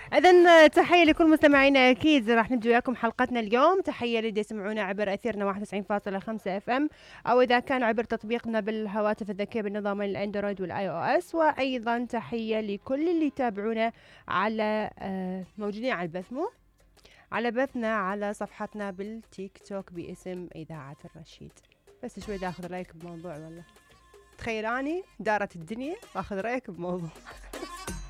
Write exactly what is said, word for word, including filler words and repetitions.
إذن تحية لكل مستمعينا، أكيد راح نبدأ وياكم حلقتنا اليوم. تحية للي يسمعونا عبر أثيرنا واحد وتسعين فاصلة خمسة اف ام، أو إذا كان عبر تطبيقنا بالهواتف الذكية بالنظام الأندرويد والآي أو إس. وأيضا تحية لكل اللي يتابعونا على آه، موجودين على البث، مو على بثنا على صفحتنا بالتيك توك باسم إذاعة الرشيد. بس شوي دا أخذ رأيك بموضوع، والله تخيل أني دارت الدنيا وأخذ رأيك بموضوع